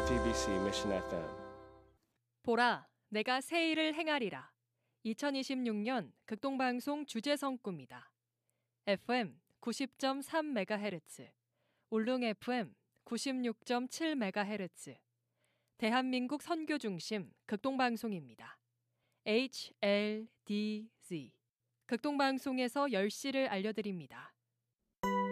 FEBC Mission FM. 보라, 내가 새 일을 행하리라. 2026년 극동방송 주제성구입니다. FM 90.3MHz, 울릉 FM 96.7MHz, 대한민국 선교 중심 극동방송입니다. HLDZ, 극동방송에서 10시를 알려드립니다.